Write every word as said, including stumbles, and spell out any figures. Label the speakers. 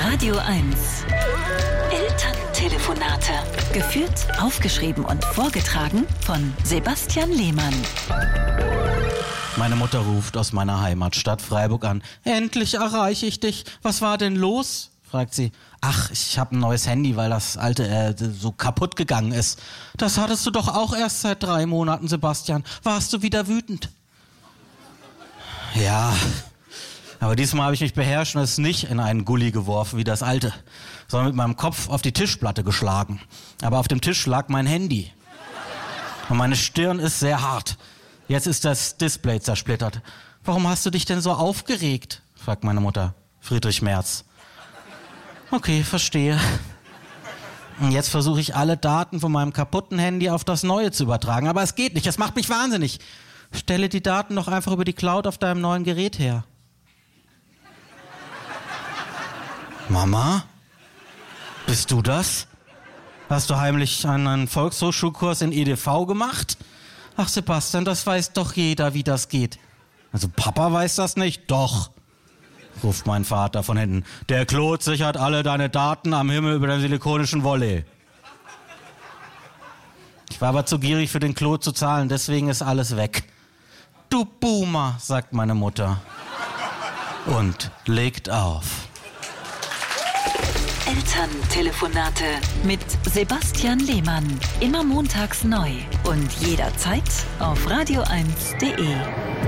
Speaker 1: Radio eins. Elterntelefonate. Geführt, aufgeschrieben und vorgetragen von Sebastian Lehmann.
Speaker 2: Meine Mutter ruft aus meiner Heimatstadt Freiburg an. Endlich erreiche ich dich. Was war denn los? Fragt sie. Ach, ich habe ein neues Handy, weil das alte äh, so kaputt gegangen ist. Das hattest du doch auch erst seit drei Monaten, Sebastian. Warst du wieder wütend? Ja, aber diesmal habe ich mich beherrscht und es nicht in einen Gully geworfen wie das alte, sondern mit meinem Kopf auf die Tischplatte geschlagen. Aber auf dem Tisch lag mein Handy. Und meine Stirn ist sehr hart. Jetzt ist das Display zersplittert. Warum hast du dich denn so aufgeregt? Fragt meine Mutter. Friedrich Merz. Okay, verstehe. Und jetzt versuche ich alle Daten von meinem kaputten Handy auf das neue zu übertragen. Aber es geht nicht, es macht mich wahnsinnig. Stelle die Daten doch einfach über die Cloud auf deinem neuen Gerät her. Mama? Bist du das? Hast du heimlich einen Volkshochschulkurs in E D V gemacht? Ach Sebastian, das weiß doch jeder, wie das geht. Also Papa weiß das nicht? Doch, ruft mein Vater von hinten. Der Claude sichert alle deine Daten am Himmel über der silikonischen Wolle. Ich war aber zu gierig für den Claude zu zahlen, deswegen ist alles weg. Du Boomer, sagt meine Mutter. Und legt auf.
Speaker 1: Elterntelefonate mit Sebastian Lehmann. Immer montags neu und jederzeit auf radio eins punkt de.